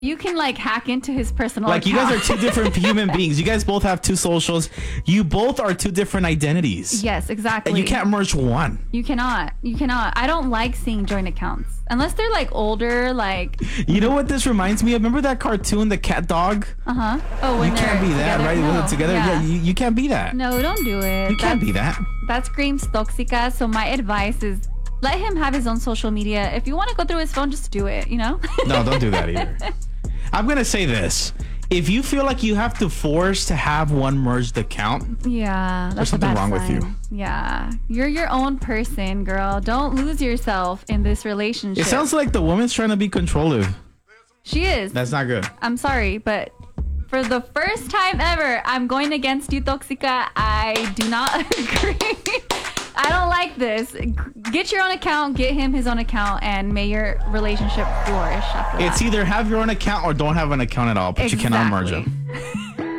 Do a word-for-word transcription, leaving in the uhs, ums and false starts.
You can like hack into his personal Like account. you guys are two different human beings. You guys both have two socials. You both are two different identities. Yes, exactly. And you can't merge one. You cannot. You cannot. I don't like seeing joint accounts unless they're like older. Like you know what this reminds me of? Remember that cartoon, the cat dog? Uh huh. Oh, when you can't be that, together? right? No. With it together, yeah. yeah, you, you can't be that. No, don't do it. You can't That's, be that. That screams toxica. So my advice is let him have his own social media. If you want to go through his phone, just do it. You know? No, don't do that either. I'm gonna say this: if you feel like you have to force to have one merged account, yeah, that's there's something a bad wrong sign. with you. Yeah, you're your own person, girl. Don't lose yourself in this relationship. It sounds like the woman's trying to be controlling. She is. That's not good. I'm sorry, but for the first time ever, I'm going against you, Toxica. I do not agree. I don't like this. Get your own account, get him his own account, and may your relationship flourish after that. It's either have your own account or don't have an account at all, but exactly. you cannot merge them.